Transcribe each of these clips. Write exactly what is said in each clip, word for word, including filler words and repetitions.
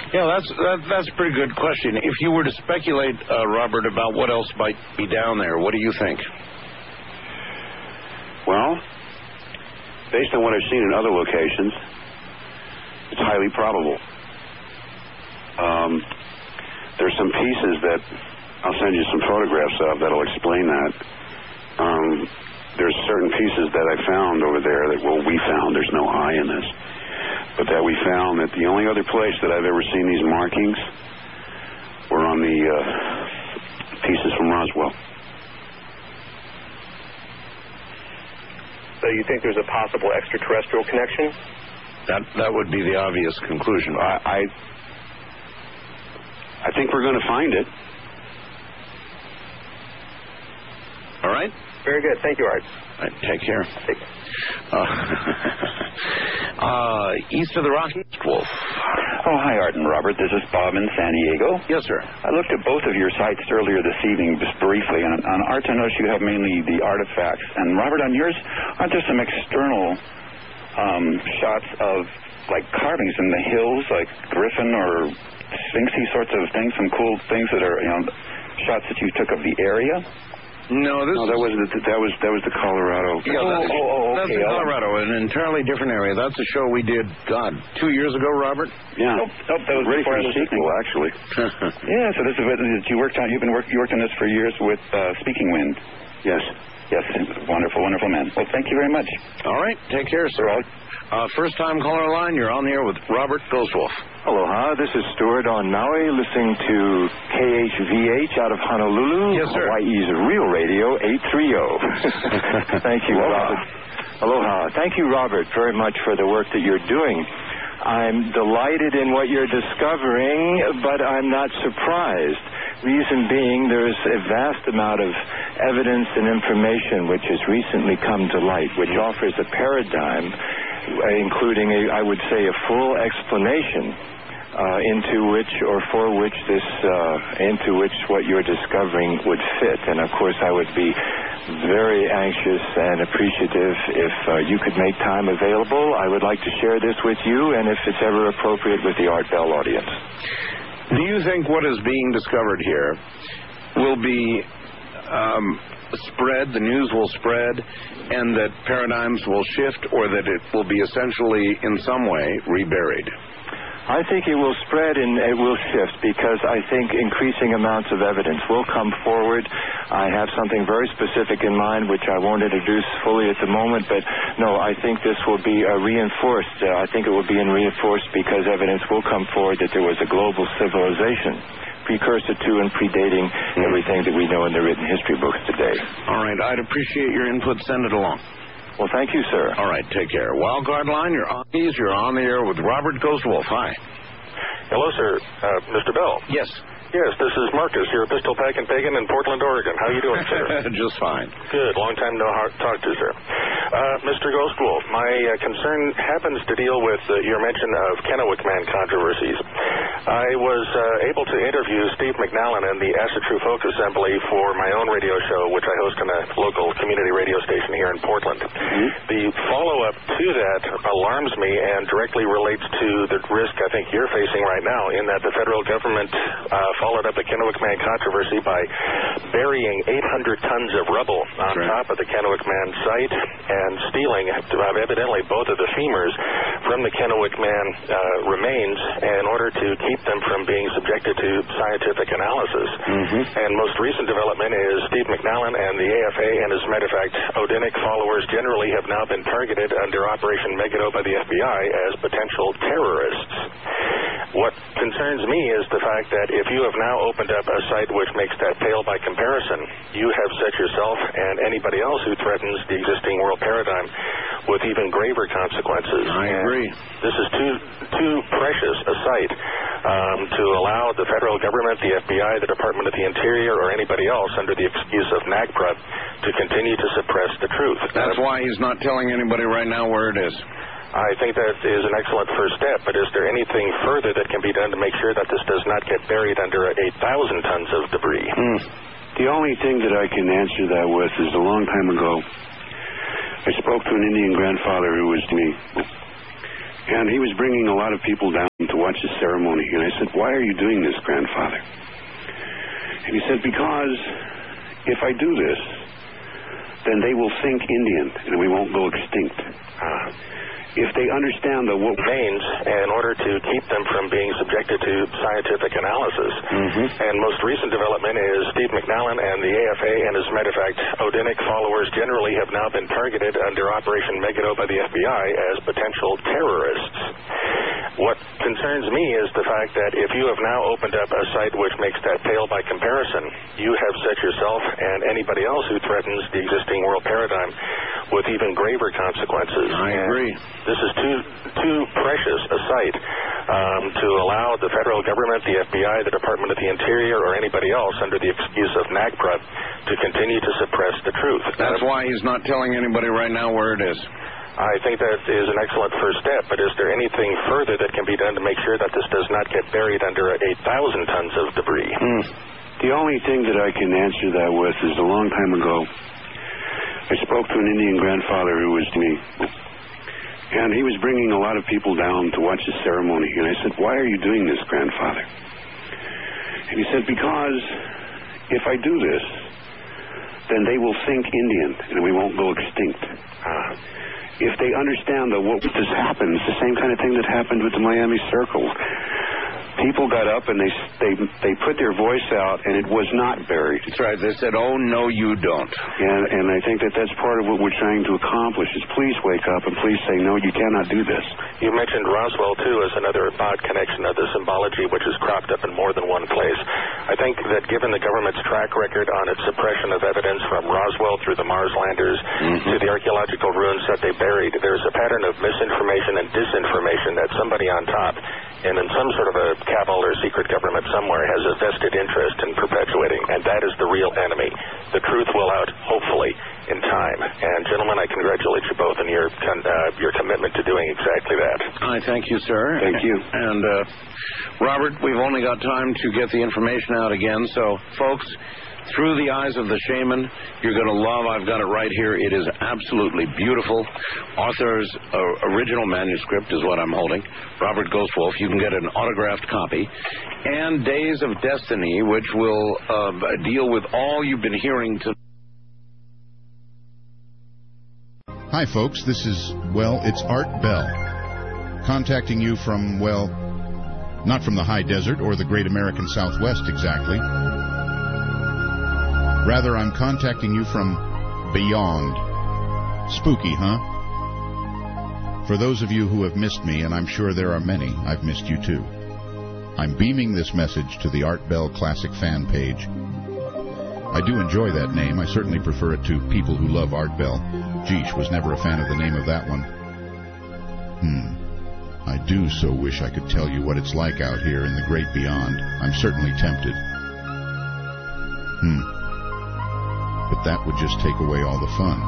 Yeah, that's that, that's a pretty good question. If you were to speculate, uh, Robert, about what else might be down there, what do you think? Well, based on what I've seen in other locations, it's highly probable. Um, there's some pieces that I'll send you some photographs of that'll explain that. Um, there's certain pieces that I found over there that, well, we found, there's no I in this, but that we found that the only other place that I've ever seen these markings were on the uh, pieces from Roswell. So you think there's a possible extraterrestrial connection? That that would be the obvious conclusion. I I, I think we're going to find it. All right. Very good. Thank you, Art. All right, take care. Take care. Uh, uh, east of the Rockies, Wolf. Oh, hi, Art and Robert. This is Bob in San Diego. Yes, sir. I looked at both of your sites earlier this evening, just briefly. And on Art, I noticed you have mainly the artifacts. And Robert, on yours, aren't there some external um, shots of, like, carvings in the hills, like griffin or sphinxy sorts of things, some cool things that are, you know, shots that you took of the area? No, this no, that was the, that was that was the Colorado. Yeah, oh, that's, oh, oh, that's okay. in Colorado, an entirely different area. That's a show we did, God, two years ago, Robert. Yeah, nope, nope, that was ready for before the sequel, actually. Yeah, so this is what you worked on. You've been work, you worked on this for years with uh, Speaking Wind. Yes. Yes, wonderful, wonderful man. Well, thank you very much. All right, take care, sir. Uh, first time caller line, you're on the air with Robert Ghostwolf. Aloha, this is Stuart on Maui, listening to K H V H out of Honolulu, yes, sir. Hawaii's Real Radio eight thirty. Thank you, Aloha. Robert. Aloha. Thank you, Robert, very much for the work that you're doing. I'm delighted in what you're discovering, but I'm not surprised. Reason being, there's a vast amount of evidence and information which has recently come to light, which offers a paradigm, including, a, I would say, a full explanation uh, into which or for which this, uh, into which what you're discovering would fit. And, of course, I would be very anxious and appreciative if uh, you could make time available. I would like to share this with you, and if it's ever appropriate, with the Art Bell audience. Do you think what is being discovered here will be um, spread, the news will spread, and that paradigms will shift, or that it will be essentially, in some way, reburied? I think it will spread and it will shift, because I think increasing amounts of evidence will come forward. I have something very specific in mind, which I won't introduce fully at the moment, but no, I think this will be uh, reinforced. Uh, I think it will be reinforced because evidence will come forward that there was a global civilization precursor to and predating mm-hmm. everything that we know in the written history books today. All right, I'd appreciate your input. Send it along. Well, thank you, sir. All right, take care. Wild Card Line, you're on these. You're on the air with Robert Ghostwolf. Hi. Hello, sir. Uh, Mister Bell. Yes. Yes, this is Marcus here at Pistol Pack and Pagan in Portland, Oregon. How are you doing, sir? Just fine. Good. Long time no hard talk to, sir. Uh, Mister Ghostwolf, my uh, concern happens to deal with uh, your mention of Kennewick Man controversies. I was uh, able to interview Steve McNallen in the Acid True Folk Assembly for my own radio show, which I host on a local community radio station here in Portland. Mm-hmm. The follow-up to that alarms me and directly relates to the risk I think you're facing right now, in that the federal government uh, followed up the Kennewick Man controversy by burying eight hundred tons of rubble on right. top of the Kennewick Man site and stealing uh, evidently both of the femurs from the Kennewick Man uh, remains in order to keep them from being subjected to scientific analysis. Mm-hmm. And most recent development is Steve McNallen and the A F A, and as a matter of fact, Odinic followers generally have now been targeted under Operation Megiddo by the F B I as potential terrorists. What concerns me is the fact that if you have now opened up a site which makes that pale by comparison, you have set yourself and anybody else who threatens the existing world paradigm with even graver consequences. I and agree. This is too too precious a site um, to allow the federal government, the F B I, the Department of the Interior, or anybody else under the excuse of NAGPRA to continue to suppress the truth. That's uh, why he's not telling anybody right now where it is. I think that is an excellent first step, but is there anything further that can be done to make sure that this does not get buried under eight thousand tons of debris? Mm. The only thing that I can answer that with is a long time ago, I spoke to an Indian grandfather who was me, and he was bringing a lot of people down to watch the ceremony. And I said, why are you doing this, grandfather? And he said, because if I do this, then they will think Indian and we won't go extinct. Uh, if they understand the what remains in order to keep them from being subjected to scientific analysis. Mm-hmm. And most recent development is Steve McNallen and the A F A, and as a matter of fact, Odinic followers generally have now been targeted under Operation Megiddo by the F B I as potential terrorists. What concerns me is the fact that if you have now opened up a site which makes that pale by comparison, you have set yourself and anybody else who threatens the existing world paradigm with even graver consequences. I and agree. This is too too precious a site um, to allow the federal government, the F B I, the Department of the Interior, or anybody else under the excuse of NAGPRA to continue to suppress the truth. That's why he's not telling anybody right now where it is. I think that is an excellent first step, but is there anything further that can be done to make sure that this does not get buried under eight thousand tons of debris? Mm. The only thing that I can answer that with is a long time ago, I spoke to an Indian grandfather who was me, and he was bringing a lot of people down to watch the ceremony. And I said, why are you doing this, grandfather? And he said, because if I do this, then they will think Indian and we won't go extinct. Uh, if they understand that what this happens, the same kind of thing that happened with the Miami Circle. People got up and they they they put their voice out, and it was not buried. That's right. They said, "Oh no, you don't." And and I think that that's part of what we're trying to accomplish. Is please wake up and please say, "No, you cannot do this." You mentioned Roswell too as another odd connection of the symbology, which is cropped up in more than one place. I think that given the government's track record on its suppression of evidence from Roswell through the Mars landers mm-hmm. to the archaeological ruins that they buried, there's a pattern of misinformation and disinformation that somebody on top, and in some sort of a cabal or secret government somewhere, has a vested interest in perpetuating, and that is the real enemy. The truth will out, hopefully, in time. And gentlemen, I congratulate you both on your con- uh, your commitment to doing exactly that. I thank you, sir. Thank you. And uh, Robert, we've only got time to get the information out again, so folks, Through the Eyes of the Shaman, you're going to love. I've got it right here. It is absolutely beautiful. Author's uh, original manuscript is what I'm holding. Robert Ghostwolf. You can get an autographed copy. And Days of Destiny, which will uh, deal with all you've been hearing to. Hi, folks. This is, well, it's Art Bell. Contacting you from, well, not from the high desert or the great American Southwest exactly. Rather, I'm contacting you from beyond. Spooky, huh? For those of you who have missed me, and I'm sure there are many, I've missed you too. I'm beaming this message to the Art Bell Classic fan page. I do enjoy that name. I certainly prefer it to People Who Love Art Bell. Geesh, was never a fan of the name of that one. Hmm. I do so wish I could tell you what it's like out here in the great beyond. I'm certainly tempted. Hmm. But that would just take away all the fun.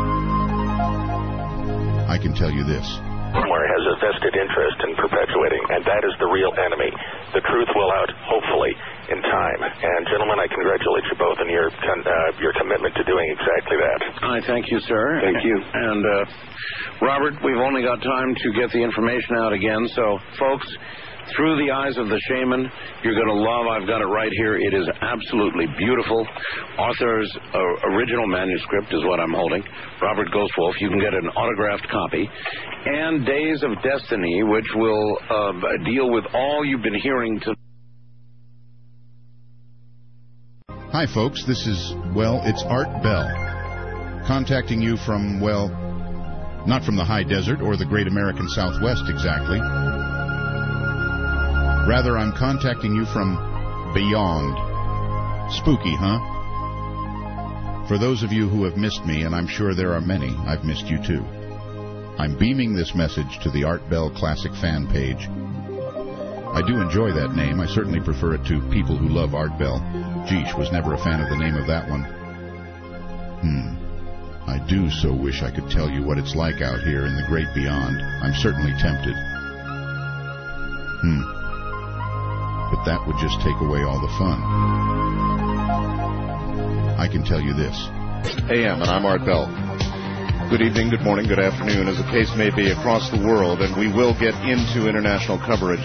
I can tell you this. Somewhere has a vested interest in perpetuating, and that is the real enemy. The truth will out, hopefully, in time. And gentlemen, I congratulate you both on your con- uh, your commitment to doing exactly that. I thank you, sir. Thank you. And uh, Robert, we've only got time to get the information out again, so folks, Through the Eyes of the Shaman, you're going to love. I've got it right here. It is absolutely beautiful. Author's uh, original manuscript is what I'm holding. Robert Ghostwolf. You can get an autographed copy. And Days of Destiny, which will uh, deal with all you've been hearing to. Hi, folks. This is, well, it's Art Bell. Contacting you from, well, not from the high desert or the great American Southwest exactly. Rather, I'm contacting you from beyond. Spooky, huh? For those of you who have missed me, and I'm sure there are many, I've missed you too. I'm beaming this message to the Art Bell Classic fan page. I do enjoy that name. I certainly prefer it to People Who Love Art Bell. Geesh, was never a fan of the name of that one. Hmm. I do so wish I could tell you what it's like out here in the great beyond. I'm certainly tempted. Hmm. But that would just take away all the fun. I can tell you this. A M, and I'm Art Bell. Good evening, good morning, good afternoon, as the case may be across the world, and we will get into international coverage